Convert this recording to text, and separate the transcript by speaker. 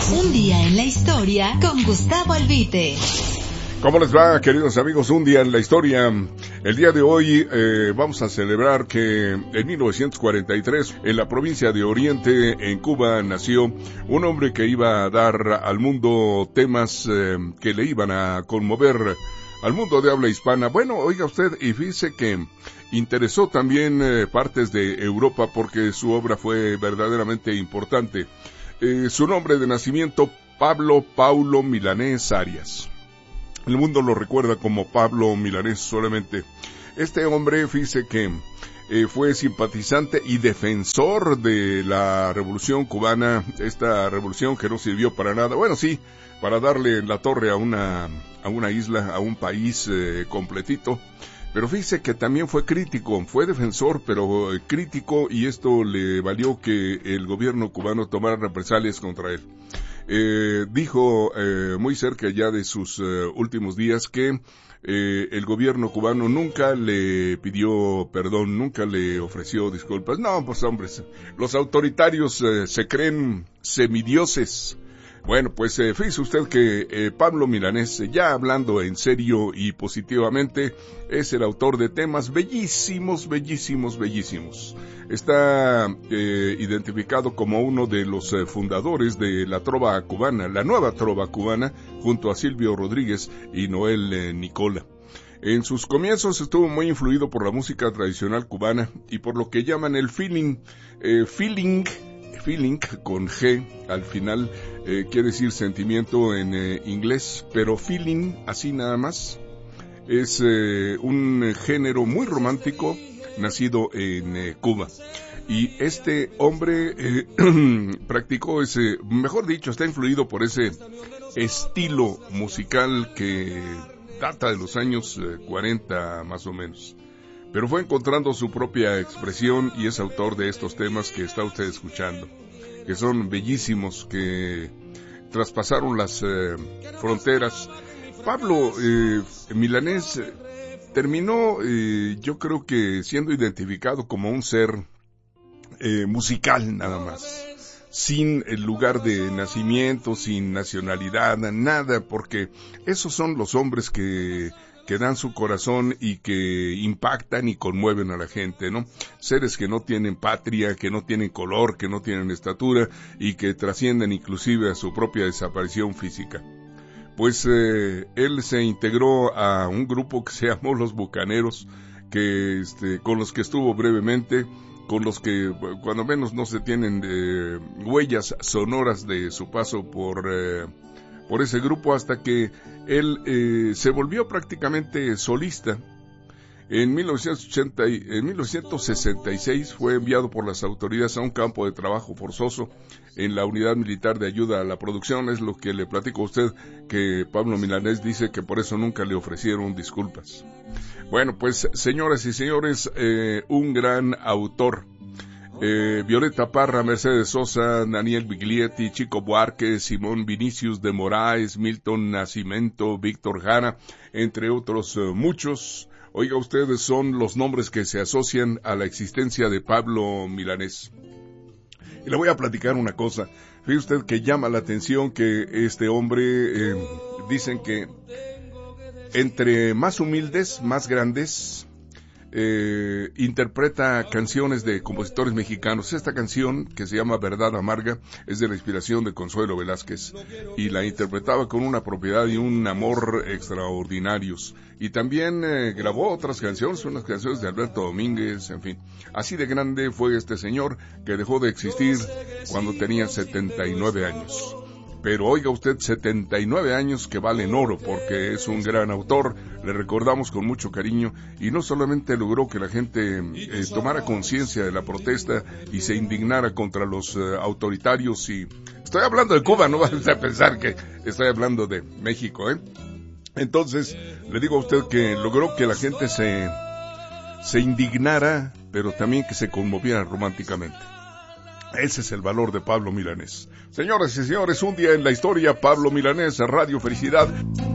Speaker 1: Un día en la historia con Gustavo Albite.
Speaker 2: ¿Cómo les va, queridos amigos? Un día en la historia. El día de hoy vamos a celebrar que en 1943, en la provincia de Oriente, en Cuba, nació un hombre que iba a dar al mundo temas que le iban a conmover al mundo de habla hispana. Bueno, oiga usted, y fíjese que interesó también partes de Europa porque su obra fue verdaderamente importante. Su nombre de nacimiento, Pablo Paulo Milanés Arias. El mundo lo recuerda como Pablo Milanés solamente. Este hombre, fíjese que fue simpatizante y defensor de la revolución cubana, esta revolución que no sirvió para nada. Bueno, sí, para darle la torre a una isla, a un país completito. Pero fíjese que también fue crítico, fue defensor, pero crítico, y esto le valió que el gobierno cubano tomara represalias contra él. Dijo muy cerca ya de sus últimos días que el gobierno cubano nunca le pidió perdón, nunca le ofreció disculpas. No, pues hombres, los autoritarios se creen semidioses. Bueno, pues fíjese usted que Pablo Milanés, ya hablando en serio y positivamente, es el autor de temas bellísimos, bellísimos, bellísimos. Está identificado como uno de los fundadores de la trova cubana, la nueva trova cubana, junto a Silvio Rodríguez y Noel Nicola. En sus comienzos estuvo muy influido por la música tradicional cubana y por lo que llaman el feeling con G al final, quiere decir sentimiento en inglés, pero feeling, así nada más, es un género muy romántico nacido en Cuba. Y este hombre practicó ese, mejor dicho, está influido por ese estilo musical que data de los años 40 más o menos. Pero fue encontrando su propia expresión y es autor de estos temas que está usted escuchando, que son bellísimos, que traspasaron las fronteras. Pablo Milanés terminó, yo creo que siendo identificado como un ser musical nada más, sin el lugar de nacimiento, sin nacionalidad, nada, porque esos son los hombres que dan su corazón y que impactan y conmueven a la gente, ¿no? Seres que no tienen patria, que no tienen color, que no tienen estatura y que trascienden inclusive a su propia desaparición física. Pues él se integró a un grupo que se llamó Los Bucaneros, que con los que estuvo brevemente, con los que cuando menos no se tienen huellas sonoras de su paso por ese grupo, hasta que él se volvió prácticamente solista. En 1966 fue enviado por las autoridades a un campo de trabajo forzoso en la Unidad Militar de Ayuda a la Producción. Es lo que le platico a usted, que Pablo Milanés dice que por eso nunca le ofrecieron disculpas. Bueno, pues señoras y señores, un gran autor. Violeta Parra, Mercedes Sosa, Daniel Biglietti, Chico Buarque, Simón Vinicius de Moraes, Milton Nascimento, Víctor Jara, entre otros muchos. Oiga, ustedes, son los nombres que se asocian a la existencia de Pablo Milanés. Y le voy a platicar una cosa. Fíjese usted que llama la atención que este hombre, dicen que entre más humildes, más grandes, interpreta canciones de compositores mexicanos. Esta canción, que se llama Verdad Amarga, es de la inspiración de Consuelo Velázquez y la interpretaba con una propiedad y un amor extraordinarios. Y también grabó otras canciones, unas canciones de Alberto Domínguez, en fin. Así de grande fue este señor, que dejó de existir cuando tenía 79 años. Pero oiga usted, 79 años que valen oro, porque es un gran autor, le recordamos con mucho cariño, y no solamente logró que la gente tomara conciencia de la protesta y se indignara contra los autoritarios, y estoy hablando de Cuba, no vas a pensar que estoy hablando de México, Entonces, le digo a usted que logró que la gente se indignara, pero también que se conmoviera románticamente. Ese es el valor de Pablo Milanés. Señoras y señores, un día en la historia, Pablo Milanés, Radio Felicidad.